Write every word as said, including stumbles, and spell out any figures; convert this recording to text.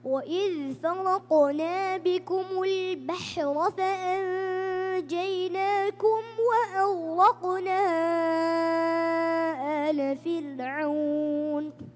وإذ فرقنا بكم البحر فأنجيناكم وأغرقنا آل فرعون